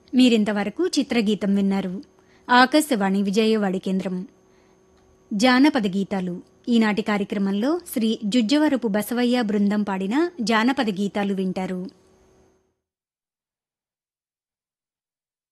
మీరింతవరకు చిత్రగీతం విన్నారు. ఆకాశవాణి విజయవాడ కేంద్రం. జానపద గీతాలు ఈనాటి కార్యక్రమంలో శ్రీ జుజ్జవరపు బసవయ్య బృందం పాడిన జానపద గీతాలు వింటారు.